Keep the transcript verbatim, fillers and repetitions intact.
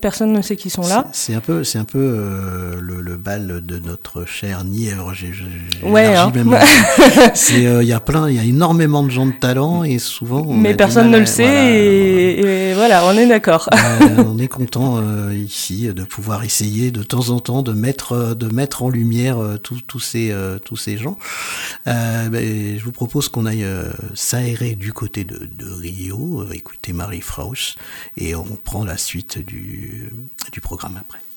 personne ne sait qui sont là. C'est, c'est un peu, c'est un peu euh, le, le bal de notre cher Nièvre. J'ai, j'ai Ouais, hein. même. C'est, il euh, y a plein, il y a énormément de gens de talent et souvent. On Mais a personne du mal ne à, le sait voilà, et, et voilà, on est d'accord. Euh, on est content euh, ici de pouvoir essayer de temps en temps de mettre, de mettre en lumière euh, tous, tous ces, euh, tous ces gens. Euh, ben, je vous propose qu'on aille euh, s'aérer du côté de, de Rio, euh, écouter Marie Frauss, et on prend la suite du, du programme après.